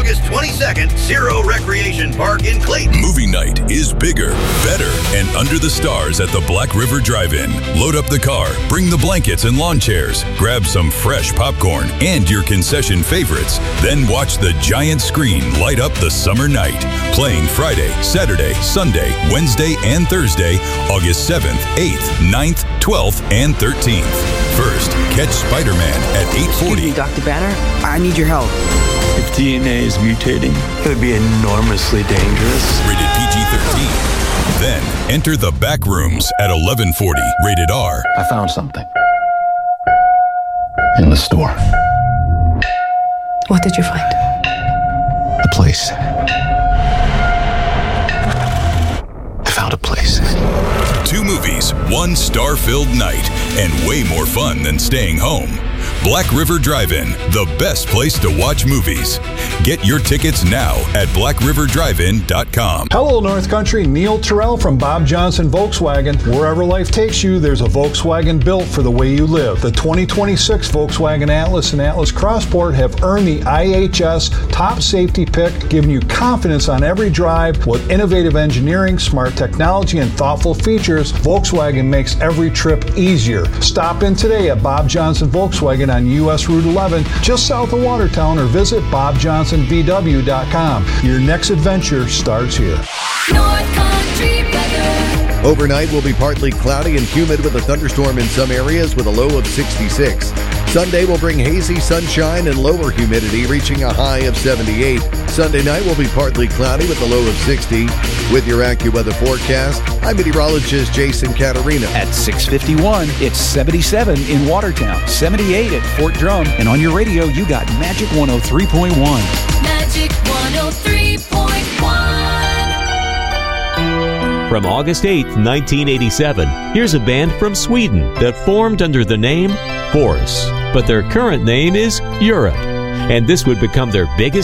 August 22nd, Zero Recreation Park in Clayton. Movie night is bigger, better, and under the stars at the Black River Drive-In. Load up the car, bring the blankets and lawn chairs, grab some fresh popcorn and your concession favorites. Then watch the giant screen light up the summer night. Playing Friday, Saturday, Sunday, Wednesday, and Thursday, August 7th, 8th, 9th, 12th, and 13th. First, catch Spider-Man at 8:40. Excuse me, Dr. Banner, I need your help. If DNA is mutating, it would be enormously dangerous. Rated PG-13. Then, enter the back rooms at 11:40. Rated R. I found something in the store. What did you find? A place. I found a place. 2 movies, 1 star-filled night, and way more fun than staying home. Black River Drive-In, the best place to watch movies. Get your tickets now at blackriverdrivein.com. Hello, North Country. Neil Terrell from Bob Johnson Volkswagen. Wherever life takes you, there's a Volkswagen built for the way you live. The 2026 Volkswagen Atlas and Atlas Crossport have earned the IHS Top Safety Pick, giving you confidence on every drive. With innovative engineering, smart technology, and thoughtful features, Volkswagen makes every trip easier. Stop in today at Bob Johnson Volkswagen on US Route 11, just south of Watertown, or visit bobjohnsonvw.com. Your next adventure starts here. North Country weather. Overnight will be partly cloudy and humid with a thunderstorm in some areas with a low of 66. Sunday will bring hazy sunshine and lower humidity, reaching a high of 78. Sunday night will be partly cloudy with a low of 60. With your AccuWeather forecast, I'm meteorologist Jason Caterina. At 6:51, it's 77 in Watertown, 78 at Fort Drum, and on your radio, you got Magic 103.1. Magic 103.1. From August 8th, 1987, here's a band from Sweden that formed under the name Force, but their current name is Europe, and this would become their biggest